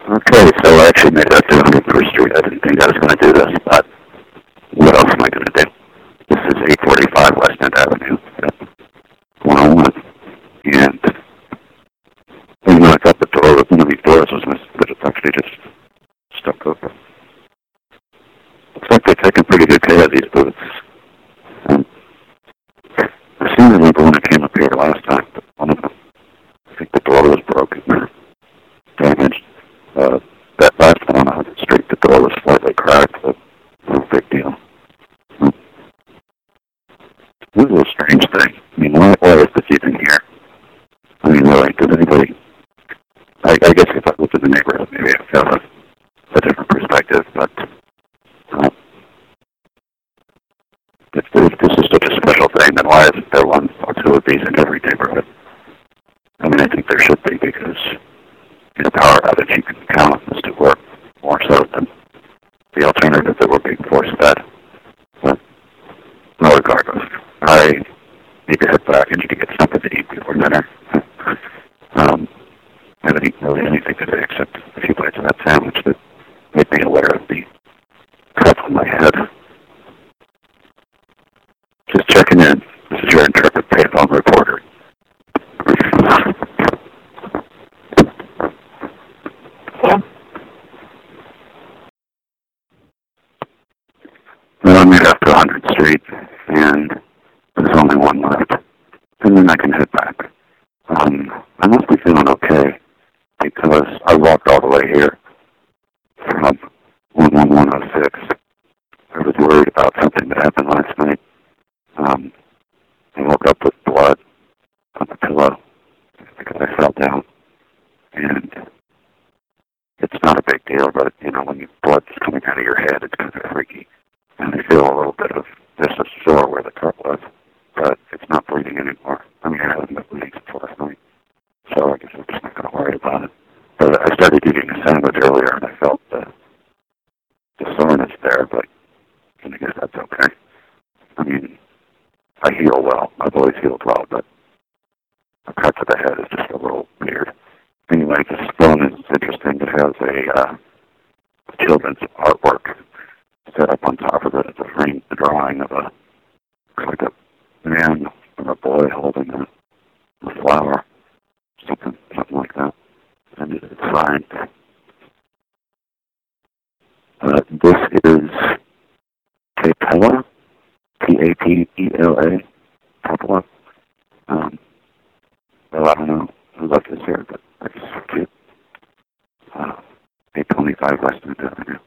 Okay, so I actually made it up to 101st Street. I didn't think I was going to do this, but what else am I going to do? This is 845 West End Avenue, 101. And when I got the door, one of these doors was missing, but it's actually just stuck open. Looks like they're taking pretty good care of these booths. I seem to remember when I came up here last time, but one of them, I think the door was broken or damaged. That last one on 100th Street, the door was slightly cracked, but no big deal. This is a strange thing. I mean, why is this even here? I mean, really, does anybody... I guess if I looked at the neighborhood, maybe I'd have a different perspective, but if this is such a special thing, then why isn't there one or two of these in every neighborhood? I mean, I think there should be, because in a power outage, you can count on this to work more so than the alternative that we're being force fed. But no, regardless, I need to head back. I need to get something to eat before dinner. I haven't eaten really anything today except a few bites of that sandwich that made me aware of the cut on my head. Just checking in. This is your intrepid payphone reporter. Well, I made it up to 100th Street, and there's only one left. And then I can head back. I must be feeling okay, because I walked all the way here from 11106. I was worried about something that happened last night. I woke up with blood on the pillow because I fell down. And it's not a big deal, but, you know, when blood's coming out of your head, it's kind of freaky. And I feel a little bit of, there's a sore where the cut was, but it's not bleeding anymore. I mean, I haven't been bleeding since last night, so I guess I'm just not going to worry about it. But I started eating a sandwich earlier, and I felt the soreness there, but I guess that's okay. I mean, I heal well. I've always healed well, but a cut to the head is just a little weird. Anyway, this phone is interesting. It has a children's artwork set up on top of it. It's a framed drawing of like a man or a boy holding a flower, something like that. And it's signed. This is Papella, Papela, Papella. Well, I don't know who left this here, but I just cute. 825 West End Avenue.